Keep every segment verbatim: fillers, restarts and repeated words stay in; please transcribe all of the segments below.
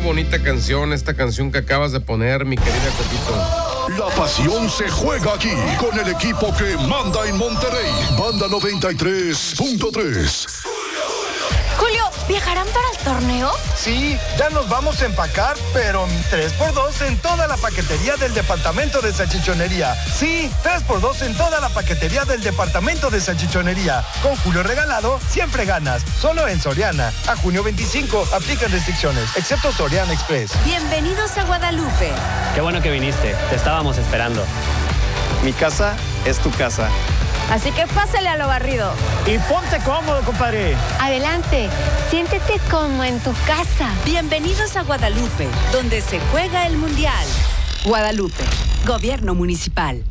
bonita canción, esta canción que acabas de poner, mi querida Cotito. La pasión se juega aquí con el equipo que manda en Monterrey. Banda noventa y tres punto tres. Julio, ¿viajarán para el torneo? Sí, ya nos vamos a empacar, pero tres por dos en toda la paquetería del departamento de salchichonería. Sí, tres por dos en toda la paquetería del departamento de salchichonería. Con Julio regalado, siempre ganas. Solo en Soriana. A junio veinticinco, aplican restricciones, excepto Soriana Express. Bienvenidos a Guadalupe. Qué bueno que viniste, te estábamos esperando. Mi casa es tu casa. Así que pásale a lo barrido. Y ponte cómodo, compadre. Adelante, siéntete como en tu casa. Bienvenidos a Guadalupe, donde se juega el Mundial. Guadalupe, Gobierno Municipal.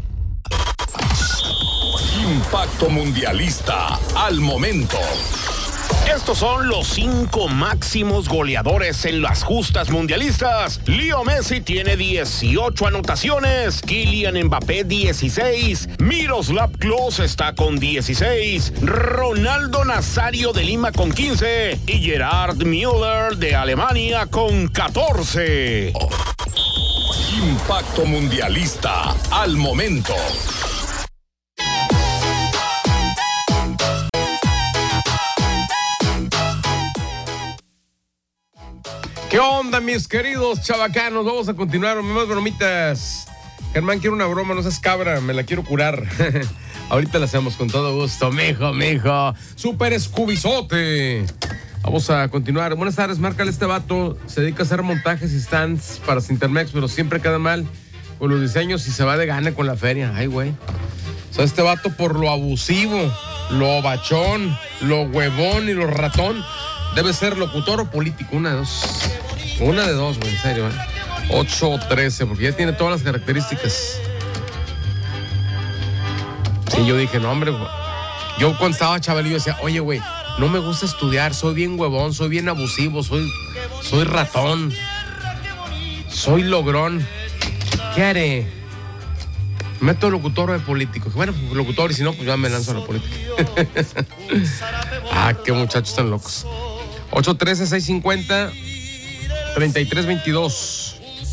Impacto mundialista al momento. Estos son los cinco máximos goleadores en las justas mundialistas. Leo Messi tiene dieciocho anotaciones, Kylian Mbappé dieciséis, Miroslav Klose está con dieciséis, Ronaldo Nazario de Lima con quince y Gerard Müller de Alemania con catorce. Impacto mundialista al momento. ¿Qué onda, mis queridos chavacanos? Vamos a continuar, más bromitas. Germán, quiero una broma, no seas cabra, me la quiero curar. Ahorita la hacemos con todo gusto, mijo, mijo. Super escubizote. Vamos a continuar. Buenas tardes, márcale este vato. Se dedica a hacer montajes y stands para Cintermex, pero siempre queda mal con los diseños y se va de gana con la feria. Ay, güey. O sea, este vato por lo abusivo, lo bachón, lo huevón y lo ratón, debe ser locutor o político, una de dos. Una de dos, güey, en serio, ¿eh? ocho trece, porque ya tiene todas las características. Sí, yo dije, no, hombre, güey. Yo cuando estaba chavalillo decía, oye, güey, no me gusta estudiar, soy bien huevón, soy bien abusivo, soy, soy ratón, soy logrón. ¿Qué haré? Meto locutor o de político. Bueno, locutor, y si no, pues ya me lanzo a la política. Ah, qué muchachos tan locos. ocho trece, seiscientos cincuenta, treinta y tres veintidós.